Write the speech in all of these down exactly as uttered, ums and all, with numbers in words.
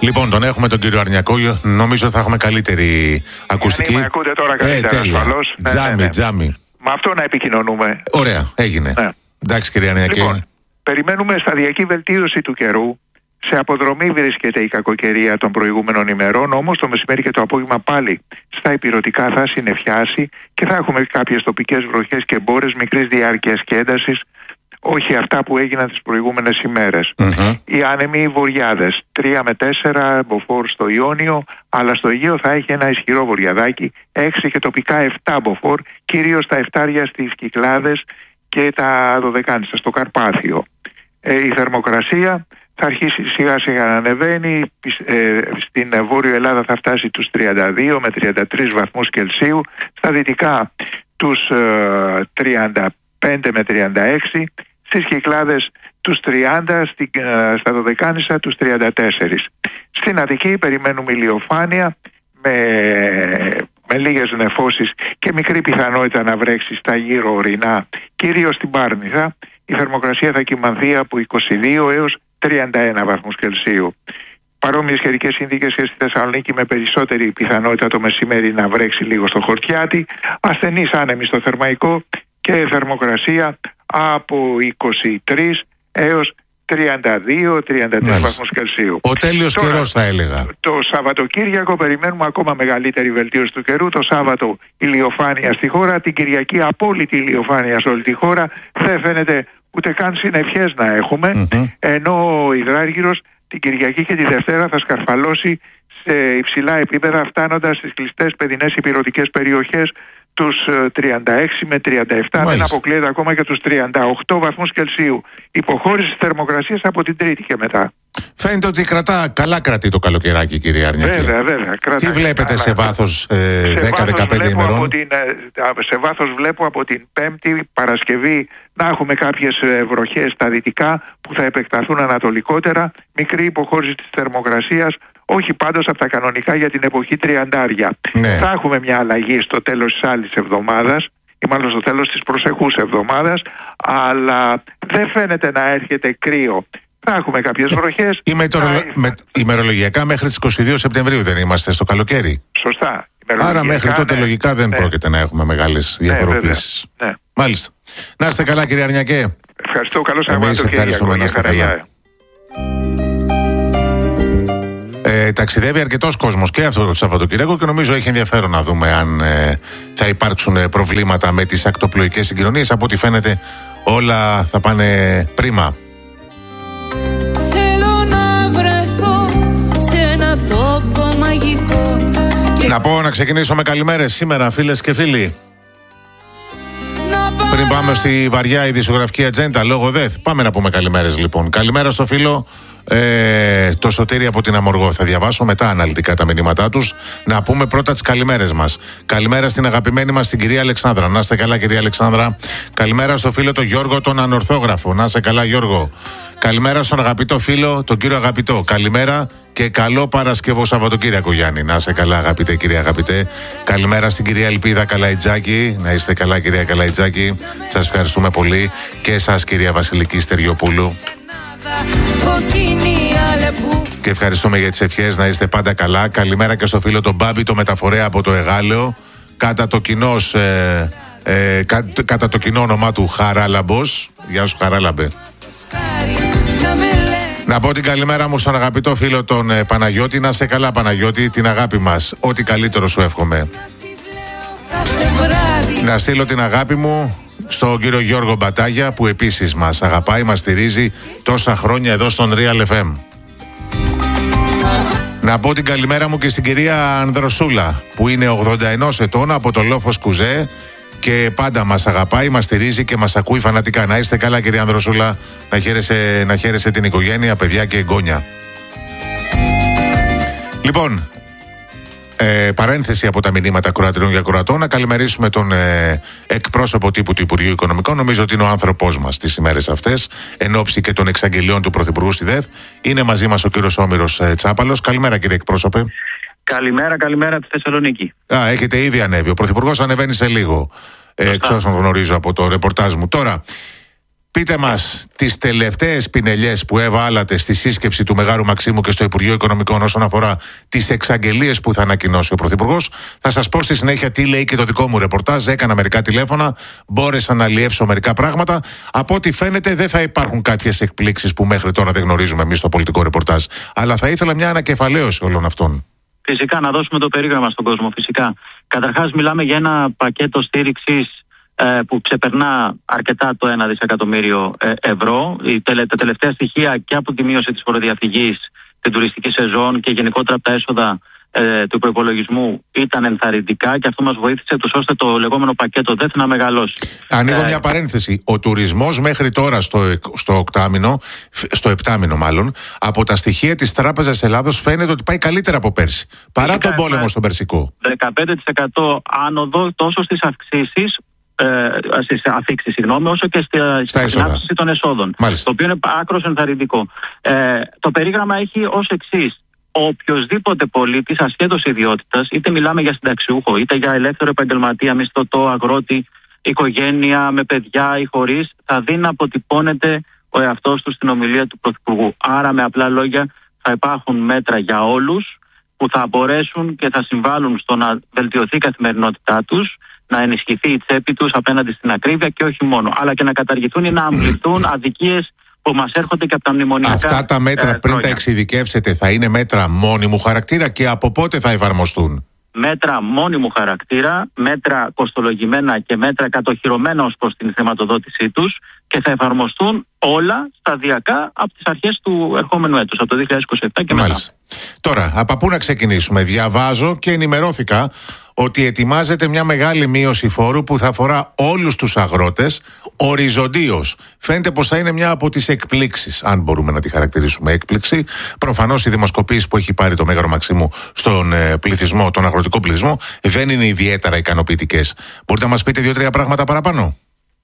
Λοιπόν, τον έχουμε τον κύριο Αρνιακό. Νομίζω θα έχουμε καλύτερη ακουστική. Με ακούτε τώρα καλύτερα, ε, ασφαλώς. Τζάμι, ναι, ναι, ναι. τζάμι. Με αυτό να επικοινωνούμε. Ωραία, έγινε. Ναι. Εντάξει, κύριε Αρνιακέ. Λοιπόν, περιμένουμε σταδιακή βελτίωση του καιρού. Σε αποδρομή βρίσκεται η κακοκαιρία των προηγούμενων ημερών, όμως το μεσημέρι και το απόγευμα πάλι στα ηπειρωτικά θα συννεφιάσει και θα έχουμε κάποιες τοπικές βροχές και μπόρες μικρής διάρκειας και έντασης, όχι αυτά που έγιναν τις προηγούμενες ημέρες. Mm-hmm. Οι άνεμοι βοριάδες, τρία με τέσσερα μποφόρ στο Ιόνιο, αλλά στο Αιγαίο θα έχει ένα ισχυρό βοριαδάκι, έξι και τοπικά επτά μποφόρ, κυρίως τα εφτάρια στις Κυκλάδες και τα Δωδεκάνησα στο Καρπάθιο. Ε, η θερμοκρασία θα αρχίσει σιγά σιγά να ανεβαίνει, ε, στην Βόρειο Ελλάδα θα φτάσει τους τριάντα δύο με τριάντα τρεις βαθμούς Κελσίου, στα δυτικά τους ε, τριάντα πέντε με τριάντα έξι, στις Κυκλάδες τους τριάντα, στη, ε, στα Δωδεκάνησα τους τριάντα τέσσερα. Στην Αττική περιμένουμε ηλιοφάνεια με, με λίγες νεφώσεις και μικρή πιθανότητα να βρέξει στα γύρω ορεινά, κυρίως στην Πάρνηθα. Η θερμοκρασία θα κυμανθεί από είκοσι δύο έως τριάντα ένα βαθμούς Κελσίου. Παρόμοιες καιρικές συνθήκες και στη Θεσσαλονίκη, με περισσότερη πιθανότητα το μεσημέρι να βρέξει λίγο στο Χορτιάτι, ασθενείς άνεμοι στο Θερμαϊκό και θερμοκρασία από είκοσι τρεις έως τριάντα δύο τριάντα τρεις βαθμούς Κελσίου. Ο τέλειος καιρός θα έλεγα. Το Σαββατοκύριακο περιμένουμε ακόμα μεγαλύτερη βελτίωση του καιρού. Το Σάββατο ηλιοφάνεια στη χώρα, την Κυριακή απόλυτη ηλιοφάνεια σε όλη τη χώρα. Δεν φαίνεται ούτε καν συννεφιές να έχουμε, mm-hmm. ενώ ο υδράργυρος την Κυριακή και τη Δευτέρα θα σκαρφαλώσει σε υψηλά επίπεδα, φτάνοντας στις κλειστές παιδινές ηπειρωτικές περιοχές τους τριάντα έξι με τριάντα επτά. Μάλιστα. Δεν αποκλείεται ακόμα και τους τριάντα οκτώ βαθμούς Κελσίου. Υποχώρηση θερμοκρασίας από την Τρίτη και μετά. Φαίνεται ότι κρατά, καλά κρατεί το καλοκαιράκι, κύριε Αρνιακή. Βέβαια, βέβαια. Κρατά, Τι βλέπετε καλά, σε βάθος ε, δέκα με δεκαπέντε ημερών? Την, σε βάθος βλέπω από την Πέμπτη Παρασκευή να έχουμε κάποιες βροχές στα δυτικά που θα επεκταθούν ανατολικότερα. Μικρή υποχώρηση της θερμοκρασίας, όχι πάντως από τα κανονικά για την εποχή τριαντάρια. Ναι. Θα έχουμε μια αλλαγή στο τέλος της άλλης εβδομάδας, ή μάλλον στο τέλος της προσεχούς εβδομάδας, αλλά δεν φαίνεται να έρχεται κρύο. Θα έχουμε κάποιες βροχές. Ημερολο... Θα... Με... Ημερολογιακά μέχρι τις είκοσι δύο Σεπτεμβρίου δεν είμαστε στο καλοκαίρι? Σωστά. Άρα μέχρι τότε, ναι, λογικά δεν, ναι, πρόκειται να έχουμε μεγάλες διαφοροποίησεις. Ναι, ναι. Μάλιστα. Να είστε καλά, κύριε Αρνιακέ. Ευχαριστώ. Καλό Σαββατοκύριακο. Εμείς ευχαριστούμε. Να είστε καλά. Ε, ταξιδεύει αρκετός κόσμος και αυτό το Σαββατοκύριακο και νομίζω έχει ενδιαφέρον να δούμε αν ε, θα υπάρξουν ε, προβλήματα με τις ακτοπλοϊκές συγκοινωνίες. Από ό,τι φαίνεται όλα θα πάνε πρίμα. Θέλω να βρεθώ σε ένα τόπο μαγικό. Και... Να πω να ξεκινήσω με καλημέρες σήμερα, φίλες και φίλοι. Πριν πάμε στη βαριά ειδησιογραφική ατζέντα, λόγω ΔΕΘ, πάμε να πούμε καλημέρες λοιπόν. Καλημέρα στο φίλο ε, το Σωτήρι από την Αμοργό. Θα διαβάσω μετά αναλυτικά τα μηνύματά τους. Να πούμε πρώτα τις καλημέρες μας. Καλημέρα στην αγαπημένη μας την κυρία Αλεξάνδρα. Να είστε καλά, κυρία Αλεξάνδρα. Καλημέρα στο φίλο τον Γιώργο τον Ανορθόγραφο. Να είστε καλά, Γιώργο. Καλημέρα στον αγαπητό φίλο τον κύριο Αγαπητό. Καλημέρα και καλό Παρασκευό Σαββατοκύριακο, Γιάννη. Να είστε καλά, αγαπητέ, κυρία Αγαπητέ. Καλημέρα στην κυρία Ελπίδα Καλαϊτζάκη. Να είστε καλά, κυρία Καλαϊτζάκη. Σας ευχαριστούμε πολύ. Και εσάς, κυρία Βασιλική Στεριοπούλου. Και ευχαριστούμε για τις ευχές. Να είστε πάντα καλά. Καλημέρα και στο φίλο τον Μπάμπη, το μεταφορέα από το Εγάλεο. Κατά το κοινό, ε, ε, κα, κατά το κοινό όνομά του Χαράλαμπος. Γεια σου, Χαράλαμπε. Να πω την καλημέρα μου στον αγαπητό φίλο τον ε, Παναγιώτη. Να σε καλά, Παναγιώτη, την αγάπη μας. Ό,τι καλύτερο σου εύχομαι. Να στείλω την αγάπη μου στον κύριο Γιώργο Μπατάγια, που επίσης μας αγαπάει, μας στηρίζει τόσα χρόνια εδώ στον Real εφ εμ. Να πω την καλημέρα μου και στην κυρία Ανδροσούλα, που είναι ογδόντα ενός ετών, από το Λόφος Κουζέ και πάντα μας αγαπάει, μας στηρίζει και μας ακούει φανατικά. Να είστε καλά, κυρία Ανδροσούλα, να χαίρεσε, να χαίρεσε την οικογένεια, παιδιά και εγγόνια. Λοιπόν, Ε, παρένθεση από τα μηνύματα κροατριών για κροατών, να καλημερίσουμε τον ε, εκπρόσωπο τύπου του Υπουργείου Οικονομικών. Νομίζω ότι είναι ο άνθρωπός μας τις ημέρες αυτές, εν ώψη και των εξαγγελιών του Πρωθυπουργού στη ΔΕΘ. Είναι μαζί μας ο κύριος Όμηρος ε, Τσάπαλος. Καλημέρα, κύριε εκπρόσωπε. Καλημέρα, καλημέρα από τη Θεσσαλονίκη. Α, έχετε ήδη ανέβει. Ο Πρωθυπουργός ανεβαίνει σε λίγο, ε, εξ όσων γνωρίζω από το ρεπορτάζ μου. Τώρα, Πείτε μας τις τελευταίες πινελιές που έβαλατε στη σύσκεψη του Μεγάλου Μαξίμου και στο Υπουργείο Οικονομικών όσον αφορά τις εξαγγελίες που θα ανακοινώσει ο Πρωθυπουργός. Θα σας πω στη συνέχεια τι λέει και το δικό μου ρεπορτάζ. Έκανα μερικά τηλέφωνα, μπόρεσα να αλλιεύσω μερικά πράγματα. Από ό,τι φαίνεται δεν θα υπάρχουν κάποιες εκπλήξεις που μέχρι τώρα δεν γνωρίζουμε εμείς στο πολιτικό ρεπορτάζ. Αλλά θα ήθελα μια ανακεφαλαίωση όλων αυτών. Φυσικά, να δώσουμε το περίγραμμα στον κόσμο. Φυσικά. Καταρχάς, μιλάμε για ένα πακέτο στήριξης που ξεπερνά αρκετά το ένα δισεκατομμύριο ευρώ. Τα τελευταία στοιχεία και από τη μείωση της φοροδιαφυγής, την τουριστική σεζόν και γενικότερα από τα έσοδα ε, του προϋπολογισμού ήταν ενθαρρυντικά και αυτό μας βοήθησε τους ώστε το λεγόμενο πακέτο ΔΕΘ να μεγαλώσει. Ανοίγω ε, μια παρένθεση. Ο τουρισμός μέχρι τώρα στο, στο οκτάμινο, στο επτάμινο μάλλον, από τα στοιχεία της Τράπεζας Ελλάδος φαίνεται ότι πάει καλύτερα από πέρσι. Παρά τον πόλεμο στον Περσικό. δεκαπέντε τοις εκατό άνοδο τόσο στις αυξήσεις, στις αφήξεις, συγγνώμη, όσο και στην αύξηση των εσόδων. Μάλιστα. Το οποίο είναι άκρως ενθαρρυντικό. Ε, το περίγραμμα έχει ως εξής. Οποιοσδήποτε πολίτης, ασχέτως ιδιότητας, είτε μιλάμε για συνταξιούχο, είτε για ελεύθερο επαγγελματία, μισθωτό, αγρότη, οικογένεια με παιδιά ή χωρίς, θα δει να αποτυπώνεται ο εαυτός του στην ομιλία του Πρωθυπουργού. Άρα, με απλά λόγια, θα υπάρχουν μέτρα για όλους που θα μπορέσουν και θα συμβάλλουν στο να βελτιωθεί η καθημερινότητά τους, να ενισχυθεί η τσέπη τους απέναντι στην ακρίβεια και όχι μόνο, αλλά και να καταργηθούν ή να αμβληθούν αδικίες που μας έρχονται και από τα μνημονιακά. Αυτά τα μέτρα ε, πριν χρόνια. Τα εξειδικεύσετε θα είναι μέτρα μόνιμου χαρακτήρα και από πότε θα εφαρμοστούν? Μέτρα μόνιμου χαρακτήρα, μέτρα κοστολογημένα και μέτρα κατοχυρωμένα ως προς την χρηματοδότησή τους και θα εφαρμοστούν όλα σταδιακά από τις αρχές του ερχόμενου έτους, από το δύο χιλιάδες είκοσι επτά και Μάλιστα. μετά. Τώρα, από πού να ξεκινήσουμε? Διαβάζω και ενημερώθηκα ότι ετοιμάζεται μια μεγάλη μείωση φόρου που θα αφορά όλους τους αγρότες οριζοντίως. Φαίνεται πως θα είναι μια από τις εκπλήξεις, αν μπορούμε να τη χαρακτηρίσουμε έκπληξη. Προφανώς οι δημοσκοπήσεις που έχει πάρει το Μέγαρο Μαξίμου στον ε, πληθυσμό, τον αγροτικό πληθυσμό, δεν είναι ιδιαίτερα ικανοποιητικές. Μπορείτε να μας πείτε δύο-τρία πράγματα παραπάνω?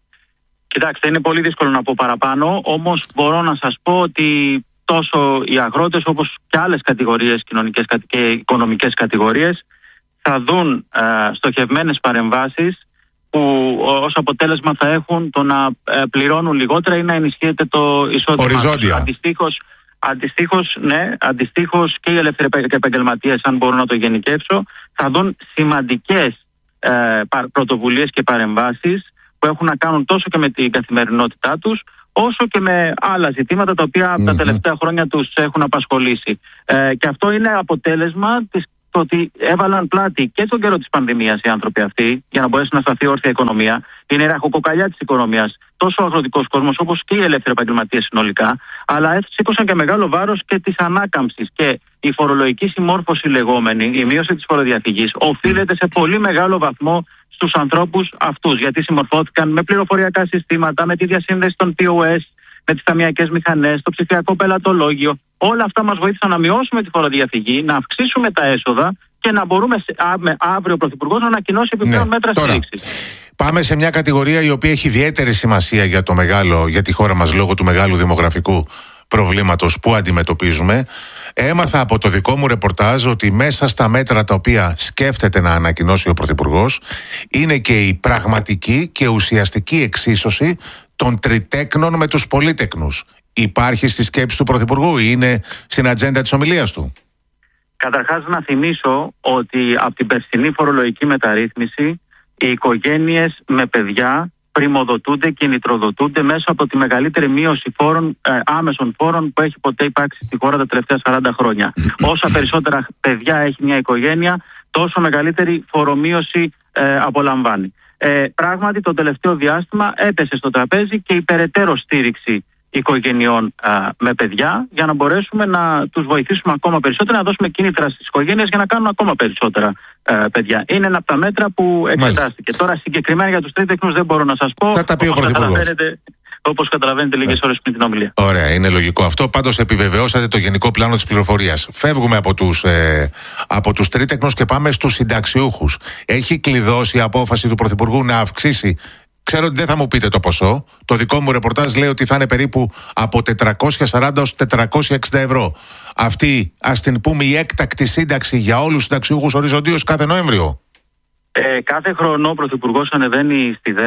Κοιτάξτε, είναι πολύ δύσκολο να πω παραπάνω, όμως μπορώ να σας πω ότι τόσο οι αγρότες όπως και άλλες κατηγορίες κοινωνικές και οικονομικές κατηγορίες θα δουν ε, στοχευμένες παρεμβάσεις που ως αποτέλεσμα θα έχουν το να ε, πληρώνουν λιγότερα ή να ενισχύεται το εισόδημα. Οριζόντια. Αντιστοίχως, αντιστοίχως, ναι, αντιστοίχως και οι ελεύθεροι επαγγελματίες, αν μπορώ να το γενικεύσω, θα δουν σημαντικές ε, πρωτοβουλίες και παρεμβάσεις που έχουν να κάνουν τόσο και με την καθημερινότητά τους, όσο και με άλλα ζητήματα τα οποία mm-hmm. τα τελευταία χρόνια τους έχουν απασχολήσει. Ε, και αυτό είναι αποτέλεσμα της, το ότι έβαλαν πλάτη και τον καιρό της πανδημίας οι άνθρωποι αυτοί για να μπορέσει να σταθεί όρθια η οικονομία. Είναι η ραχοκοκαλιά της οικονομίας τόσο ο αγροτικός κόσμος όπως και οι ελεύθεροι επαγγελματίες συνολικά, αλλά σήκωσαν και μεγάλο βάρος και της ανάκαμψης. Και η φορολογική συμμόρφωση λεγόμενη, η μείωση της φοροδιαφυγής, οφείλεται σε πολύ μεγάλο βαθμό στους ανθρώπους αυτούς, γιατί συμμορφώθηκαν με πληροφοριακά συστήματα, με τη διασύνδεση των πι ο ες, με τις ταμειακές μηχανές, το ψηφιακό πελατολόγιο. Όλα αυτά μας βοήθησαν να μειώσουμε τη φοροδιαφυγή, να αυξήσουμε τα έσοδα και να μπορούμε αύριο ο Πρωθυπουργός να ανακοινώσει επιπλέον ναι, μέτρα στήριξης. Πάμε σε μια κατηγορία η οποία έχει ιδιαίτερη σημασία για, το μεγάλο, για τη χώρα μας λόγω του μεγάλου δημογραφικού προβλήματος που αντιμετωπίζουμε. Έμαθα από το δικό μου ρεπορτάζ ότι μέσα στα μέτρα τα οποία σκέφτεται να ανακοινώσει ο Πρωθυπουργός είναι και η πραγματική και ουσιαστική εξίσωση των τριτέκνων με τους πολύτεκνους. Υπάρχει στη σκέψη του Πρωθυπουργού ή είναι στην ατζέντα της ομιλίας του? Καταρχάς να θυμίσω ότι από την περσινή φορολογική μεταρρύθμιση οι οικογένειες με παιδιά πριμοδοτούνται, κινητροδοτούνται μέσα από τη μεγαλύτερη μείωση φόρων, ε, άμεσων φόρων που έχει ποτέ υπάρξει στη χώρα τα τελευταία σαράντα χρόνια. Όσα περισσότερα παιδιά έχει μια οικογένεια, τόσο μεγαλύτερη φορομείωση ε, απολαμβάνει. Ε, πράγματι, το τελευταίο διάστημα έπεσε στο τραπέζι και η περαιτέρω στήριξη οικογενειών α, με παιδιά για να μπορέσουμε να τους βοηθήσουμε ακόμα περισσότερα, να δώσουμε κίνητρα στις οικογένειες για να κάνουν ακόμα περισσότερα α, παιδιά. Είναι ένα από τα μέτρα που εξετάστηκε. Τώρα συγκεκριμένα για τους τρίτεκνους δεν μπορώ να σας πω. Θα τα πει ο Πρωθυπουργός. Όπως καταλαβαίνετε λίγες ώρες πριν την ομιλία. Ωραία, είναι λογικό αυτό. Πάντως επιβεβαιώσατε το γενικό πλάνο της πληροφορίας. Φεύγουμε από τους, ε, από τους τρίτεκνους και πάμε στους συνταξιούχους. Έχει κλειδώσει η απόφαση του Πρωθυπουργού να αυξήσει. Ξέρω ότι δεν θα μου πείτε το ποσό. Το δικό μου ρεπορτάζ λέει ότι θα είναι περίπου από τετρακόσια σαράντα έως τετρακόσια εξήντα ευρώ. Αυτή, ας την πούμε, η έκτακτη σύνταξη για όλους τους συνταξιούχους οριζοντίως κάθε Νοέμβριο. Ε, κάθε χρόνο ο Πρωθυπουργός ανεβαίνει στη ΔΕΘ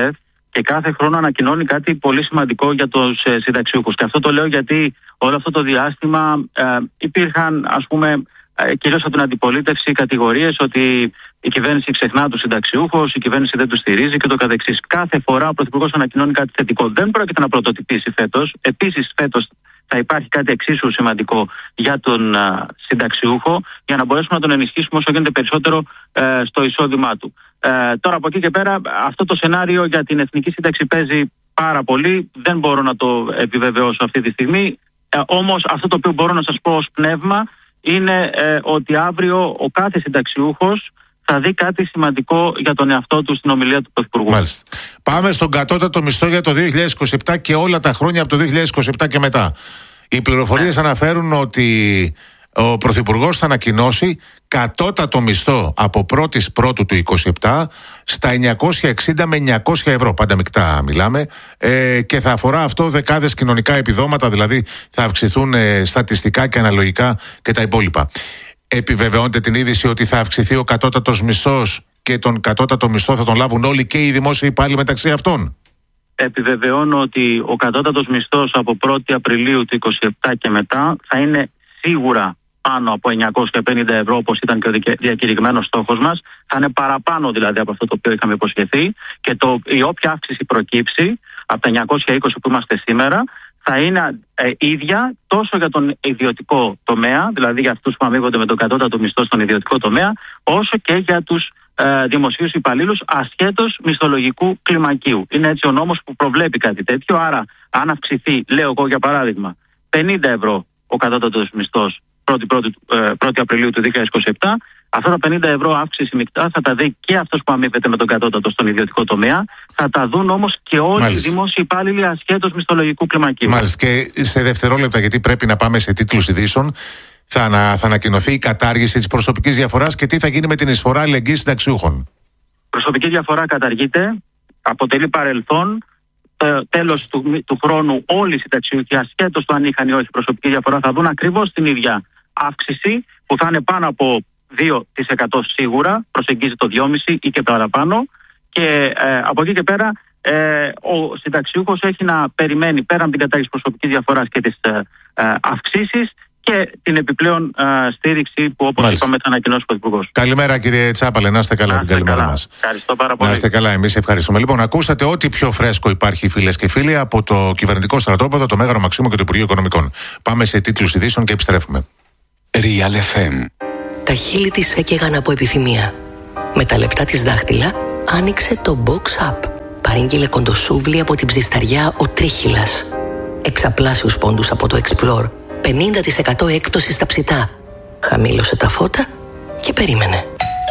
και κάθε χρόνο ανακοινώνει κάτι πολύ σημαντικό για τους ε, συνταξιούχους. Και αυτό το λέω γιατί όλο αυτό το διάστημα ε, υπήρχαν, ας πούμε, ε, κυρίως από την αντιπολίτευση, κατηγορίες ότι η κυβέρνηση ξεχνά τους συνταξιούχους, η κυβέρνηση δεν τους στηρίζει και το καθεξής. Κάθε φορά ο Πρωθυπουργός ανακοινώνει κάτι θετικό. Δεν πρόκειται να πρωτοτυπήσει φέτος. Επίσης, φέτος θα υπάρχει κάτι εξίσου σημαντικό για τον α, συνταξιούχο, για να μπορέσουμε να τον ενισχύσουμε όσο γίνεται περισσότερο ε, στο εισόδημά του. Ε, τώρα από εκεί και πέρα, αυτό το σενάριο για την εθνική σύνταξη παίζει πάρα πολύ. Δεν μπορώ να το επιβεβαιώσω αυτή τη στιγμή. Ε, όμως αυτό το οποίο μπορώ να σας πω ως πνεύμα είναι ε, ότι αύριο ο κάθε συνταξιούχος θα δει κάτι σημαντικό για τον εαυτό του στην ομιλία του Πρωθυπουργού. Μάλιστα. Πάμε στον κατώτατο μισθό για το δύο χιλιάδες είκοσι επτά και όλα τα χρόνια από το δύο χιλιάδες είκοσι επτά και μετά. Οι πληροφορίες ναι. αναφέρουν ότι ο Πρωθυπουργός θα ανακοινώσει κατώτατο μισθό από πρώτης Πρώτου του είκοσι επτά στα εννιακόσια εξήντα με εννιακόσια ευρώ, πάντα μεικτά μιλάμε, ε, και θα αφορά αυτό δεκάδες κοινωνικά επιδόματα, δηλαδή θα αυξηθούν ε, στατιστικά και αναλογικά και τα υπόλοιπα. Επιβεβαιώνεται την είδηση ότι θα αυξηθεί ο κατώτατος μισθός και τον κατώτατο μισθό θα τον λάβουν όλοι και οι δημόσιοι υπάλληλοι μεταξύ αυτών? Επιβεβαιώνω ότι ο κατώτατος μισθός από πρώτη Απριλίου του είκοσι επτά και μετά θα είναι σίγουρα πάνω από εννιακόσια πενήντα ευρώ, όπως ήταν και ο διακηρυγμένος στόχος μας. Θα είναι παραπάνω δηλαδή από αυτό το οποίο είχαμε υποσχεθεί, και το, η όποια αύξηση προκύψει από τα εννιακόσια είκοσι που είμαστε σήμερα θα είναι ε, ίδια τόσο για τον ιδιωτικό τομέα, δηλαδή για αυτούς που αμείβονται με τον κατώτατο μισθό στον ιδιωτικό τομέα, όσο και για τους ε, δημοσίους υπαλλήλους ασχέτως μισθολογικού κλιμακίου. Είναι έτσι ο νόμος που προβλέπει κάτι τέτοιο. Άρα, αν αυξηθεί, λέω εγώ για παράδειγμα, πενήντα ευρώ ο κατώτατος μισθός πρώτη Απριλίου του δύο χιλιάδες είκοσι επτά, αυτά τα πενήντα ευρώ αύξηση μεικτά θα τα δει και αυτός που αμείβεται με τον κατώτατο στον ιδιωτικό τομέα, θα τα δουν όμως και όλοι Μάλιστα. οι δημόσιοι υπάλληλοι ασχέτως μισθολογικού κλιμακίου. Μάλιστα. Και σε δευτερόλεπτα, γιατί πρέπει να πάμε σε τίτλους ειδήσεων, θα, ανα, θα ανακοινωθεί η κατάργηση της προσωπικής διαφοράς και τι θα γίνει με την εισφορά αλληλεγγύης συνταξιούχων? Προσωπική διαφορά καταργείται, αποτελεί παρελθόν. Τέλος του, του χρόνου όλοι οι συνταξιούχοι, ασχέτως του αν είχαν ή όχι προσωπική διαφορά, θα δουν ακριβώς την ίδια αύξηση που θα είναι πάνω από δύο τοις εκατό σίγουρα, προσεγγίζει το δυόμισι τοις εκατό ή και παραπάνω, και ε, από εκεί και πέρα ε, ο συνταξιούχος έχει να περιμένει πέραν από την κατάργηση προσωπικής διαφοράς και τις ε, ε, αυξήσεις και την επιπλέον ε, στήριξη που, όπως Μάλιστα. είπαμε, θα ανακοινώσει ο Πρωθυπουργός. Καλημέρα κύριε Τσάπαλε, να είστε καλά. Την καλημέρα μας. Ευχαριστώ πάρα πολύ. Να είστε καλά, εμείς ευχαριστούμε. Λοιπόν, ακούσατε ό,τι πιο φρέσκο υπάρχει, φίλες και φίλοι, από το κυβερνητικό στρατόπεδο, το Μέγαρο Μαξίμου και το Υπουργείο Οικονομικών. Πάμε σε τίτλους ειδήσεων και επιστρέφουμε. Real εφ εμ. Τα χείλη της έκαιγαν από επιθυμία. Με τα λεπτά της δάχτυλα άνοιξε το Box App. Παρήγγειλε κοντοσούβλι από την ψισταριά ο Τρίχυλας. Εξαπλάσιους πόντους από το Explore. πενήντα τοις εκατό έκπτωση στα ψητά. Χαμήλωσε τα φώτα και περίμενε.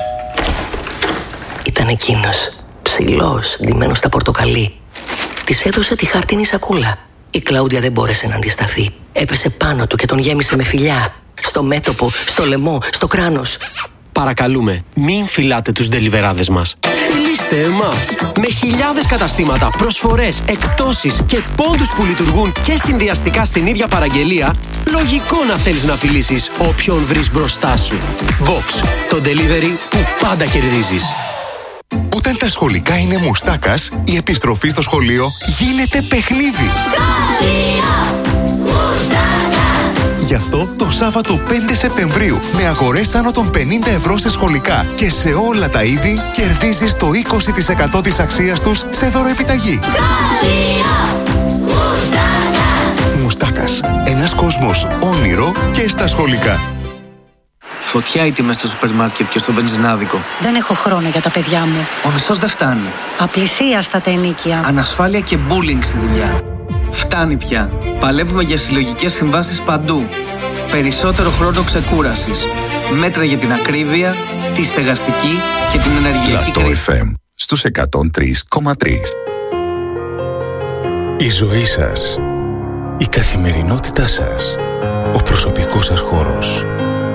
Ήταν εκείνος, ψηλός, ντυμένος στα πορτοκαλί. Της έδωσε τη χάρτινη σακούλα. Η Κλάουδια δεν μπόρεσε να αντισταθεί. Έπεσε πάνω του και τον γέμισε με φιλιά. Στο μέτωπο, στο λαιμό, στο κράνος. Παρακαλούμε, μην φυλάτε τους ντελιβεράδες μας. Φιλήστε εμάς. Με χιλιάδες καταστήματα, προσφορές, εκπτώσεις και πόντους που λειτουργούν και συνδυαστικά στην ίδια παραγγελία, λογικό να θέλεις να φιλήσεις όποιον βρεις μπροστά σου. Box, το delivery που πάντα κερδίζεις. Όταν τα σχολικά είναι μουστάκας, η επιστροφή στο σχολείο γίνεται παιχνίδι. Γι' αυτό το Σάββατο πέντε Σεπτεμβρίου, με αγορές άνω των πενήντα ευρώ σε σχολικά και σε όλα τα είδη, κερδίζεις το είκοσι τοις εκατό της αξίας τους σε δωροεπιταγή. Μουστάκας. Ένας κόσμος όνειρο και στα σχολικά. Φωτιά οι τιμές στο σούπερ μάρκετ και στο βενζινάδικο. Δεν έχω χρόνο για τα παιδιά μου. Ο μισθός δεν φτάνει. Απλησίαστα τα ενοίκια. Ανασφάλεια και bullying στη δουλειά. Φτάνει πια. Παλεύουμε για συλλογικές συμβάσεις παντού. Περισσότερο χρόνο ξεκούρασης. Μέτρα για την ακρίβεια, τη στεγαστική και την ενεργειακή κρίση. εφ εμ στους εκατόν τρία κόμμα τρία. Η ζωή σας, η καθημερινότητά σας, ο προσωπικός σας χώρος.